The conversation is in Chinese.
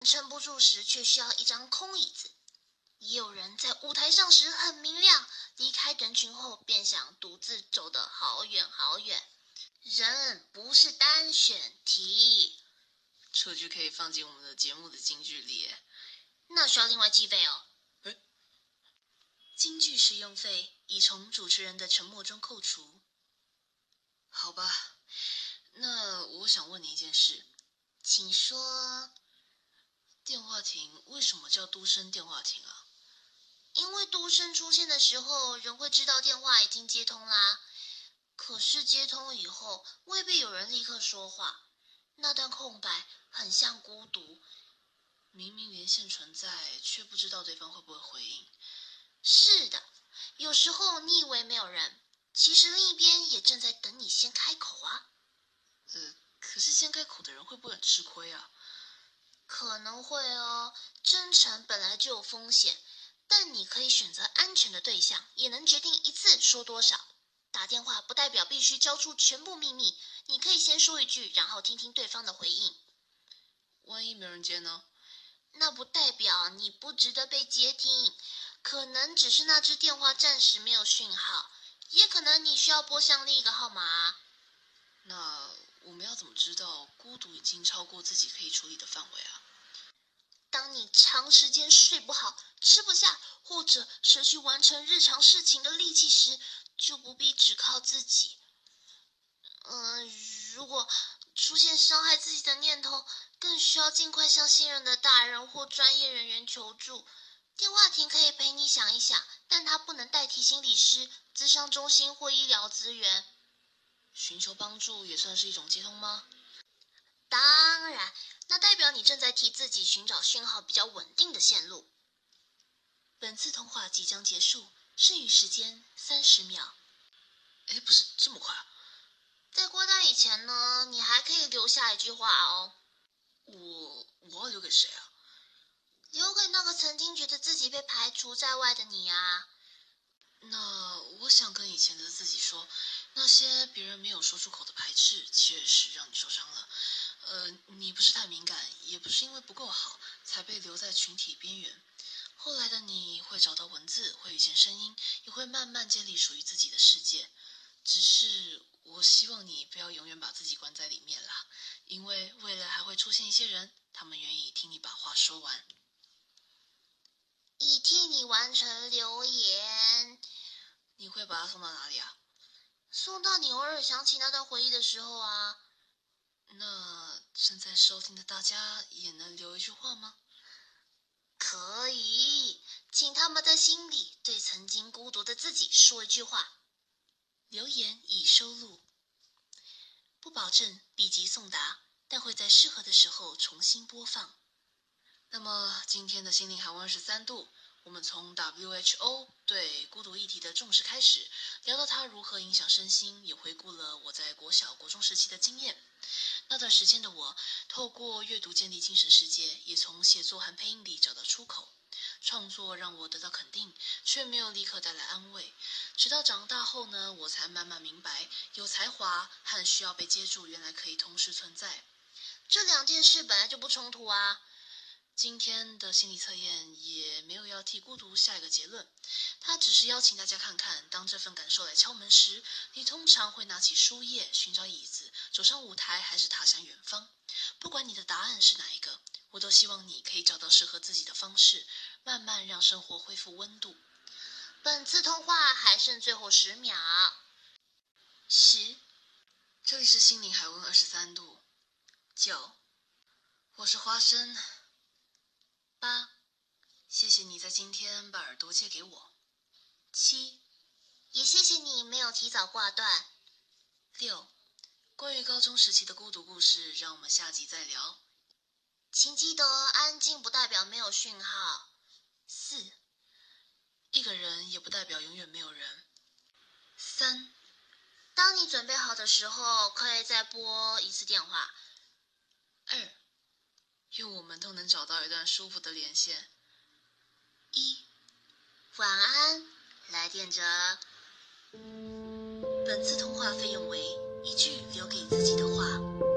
撑不住时却需要一张空椅子，也有人在舞台上时很明亮，离开人群后便想独自走得好远好远。人不是单选题， 这句可以放进我们的节目的金句里耶。 那需要另外计费哦。 金句使用费已从主持人的沉默中扣除。好吧，那我想问你一件事， 请说。 电话亭为什么叫嘟声电话亭啊？ 因为嘟声出现的时候，人会知道电话已经接通啦。可是接通以后，未必有人立刻说话，那段空白很像孤独。 明明连线存在，却不知道对方会不会回应。 是的，有时候你以为没有人，其实另一边也正在等你先开口啊。 可是先开口的人会不会很吃亏啊？ 可能会哦，真诚本来就有风险，但你可以选择安全的对象，也能决定一次说多少。打电话不代表必须交出全部秘密，你可以先说一句，然后听听对方的回应。 万一没人接呢？ 那不代表你不值得被接听，可能只是那只电话暂时没有讯号，也可能你需要拨向另一个号码。 那我们要怎么知道孤独已经超过自己可以处理的范围啊？ 当你长时间睡不好、吃不下，或者失去完成日常事情的力气时，就不必只靠自己。如果出现伤害自己的念头，更需要尽快向信任的大人或专业人员求助。电话亭可以陪你想一想，但它不能代替心理师、咨商中心或医疗资源。 寻求帮助也算是一种接通吗？ 当然，那代表你正在替自己寻找讯号比较稳定的线路。本次通话即将结束，剩余时间30秒。 不是这么快啊？ 在挂断以前呢，你还可以留下一句话哦。 我要留给谁啊？ 留给那个曾经觉得自己被排除在外的你啊。 那我想跟以前的自己说，那些别人没有说出口的排斥，确实让你受伤了。你不是太敏感，也不是因为不够好，才被留在群体边缘。后来的你会找到文字，会遇见声音，也会慢慢建立属于自己的世界。只是我希望你不要永远把自己关在里面啦，因为未来还会出现一些人，他们愿意听你把话说完。 已替你完成留言。 你会把它送到哪里啊？ 送到你偶尔想起那段回忆的时候啊。 那正在收听的大家也能留一句话吗？ 可以，请他们在心里对曾经孤独的自己说一句话。留言已收录，不保证立即送达，但会在适合的时候重新播放。 那么今天的心灵海温23度，我们从 WHO 对孤独议题的重视开始，聊到它如何影响身心，也回顾了我在国小、国中时期的经验。那段时间的我，透过阅读建立精神世界，也从写作和配音里找到出口。创作让我得到肯定，却没有立刻带来安慰。直到长大后呢，我才慢慢明白，有才华和需要被接住，原来可以同时存在。 这两件事本来就不冲突啊。 今天的心理测验也没有要替孤独下一个结论，它只是邀请大家看看，当这份感受来敲门时，你通常会拿起书页，寻找椅子，走上舞台，还是踏向远方？不管你的答案是哪一个，我都希望你可以找到适合自己的方式，慢慢让生活恢复温度。 本次通话还剩最后10秒。10， 这里是心灵海温23度。9，我是花生。8，谢谢你在今天把耳朵借给我。 7，也谢谢你没有提早挂断。 6，关于高中时期的孤独故事，让我们下集再聊。 请记得安静不代表没有讯号。4， 一个人也不代表永远没有人。3， 当你准备好的时候，可以再拨一次电话。 2，愿我们都能找到一段舒服的连线。 1，晚安，来电者。本次通话费用为1句留给自己的话。